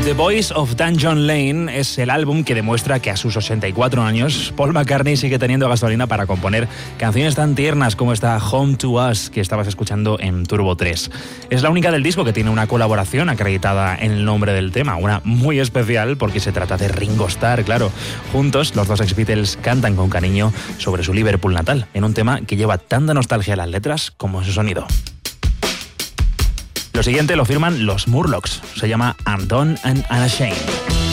The Boys of Dungeon Lane es el álbum que demuestra que a sus 84 años Paul McCartney sigue teniendo gasolina para componer canciones tan tiernas como esta Home to Us que estabas escuchando en Turbo 3. Es la única del disco que tiene una colaboración acreditada en el nombre del tema, una muy especial porque se trata de Ringo Starr, claro. Juntos, los dos ex-Beatles cantan con cariño sobre su Liverpool natal, en un tema que lleva tanta nostalgia a las letras como su sonido. Lo siguiente lo firman los Murlocs, se llama Undone and Unashamed.